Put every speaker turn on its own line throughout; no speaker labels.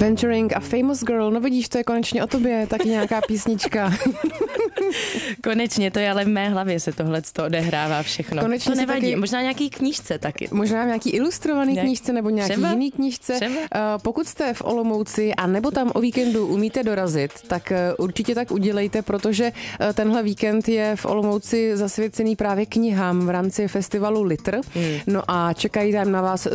Venturing a Famous Girl, no vidíš, to je konečně o tobě, taky nějaká písnička.
Konečně, to je ale v mé hlavě se tohle odehrává všechno.
Konečně
to nevadí,
taky,
možná nějaký knížce taky.
Možná nějaký ilustrovaný knížce nebo nějaký jiný knížce. Pokud jste v Olomouci a nebo tam o víkendu umíte dorazit, tak určitě tak udělejte, protože tenhle víkend je v Olomouci zasvěcený právě knihám v rámci festivalu Litr. No a čekají tam na vás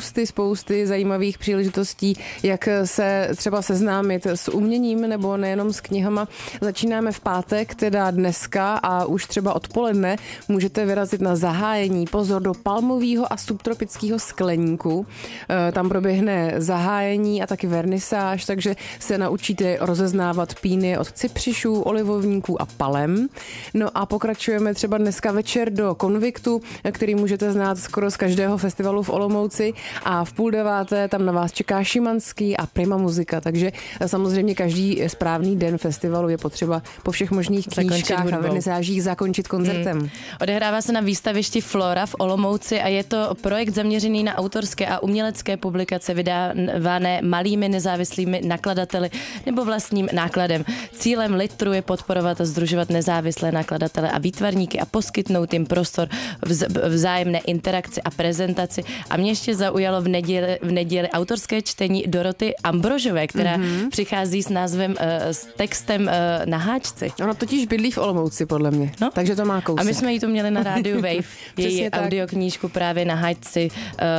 spousty zajímavých příležitostí, jak se třeba seznámit s uměním nebo nejenom s knihama. Začínáme v pátek, teda dneska a už třeba odpoledne můžete vyrazit na zahájení. Pozor, do palmového a subtropického skleníku. Tam proběhne zahájení a taky vernisáž, takže se naučíte rozeznávat píny od cypřišů, olivovníků a palem. No a pokračujeme třeba dneska večer do Konviktu, který můžete znát skoro z každého festivalu v Olomouci, a v 8:30 tam na vás čeká Šimanský a Prima Muzika, takže samozřejmě každý správný den festivalu je potřeba po všech možných knížkách a vernisážích zakončit koncertem.
Odehrává se na výstavišti Flora v Olomouci a je to projekt zaměřený na autorské a umělecké publikace vydávané malými nezávislými nakladateli nebo vlastním nákladem. Cílem Litru je podporovat a sdružovat nezávislé nakladatele a výtvarníky a poskytnout jim prostor vzájemné interakci a prezentaci. A mě ještě zaujalo v neděli autorské čtení Doroty Ambrožové, která přichází s názvem, s textem Na háčci.
Ona totiž bydlí v Olomouci, podle mě. No? Takže to má kousek.
A my jsme jí to měli na rádiu Wave. Její audioknížku právě Na háčci.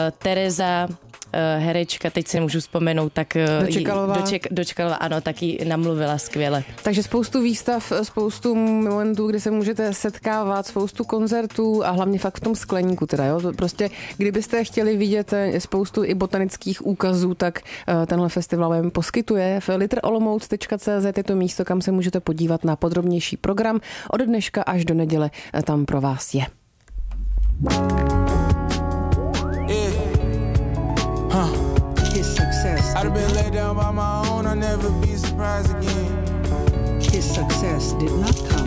Tereza, herečka, teď si nemůžu vzpomenout, tak Dočekalová, ano, taky namluvila skvěle.
Takže spoustu výstav, spoustu momentů, kdy se můžete setkávat, spoustu koncertů a hlavně fakt v tom skleníku teda, jo. Prostě, kdybyste chtěli vidět spoustu i botanických úkazů, tak tenhle festival vám poskytuje. litrolomouc.cz je to místo, kam se můžete podívat na podrobnější program. Od dneška až do neděle tam pro vás je.
His success. I'd have been laid down by my own, I'd never be surprised again. His success did not come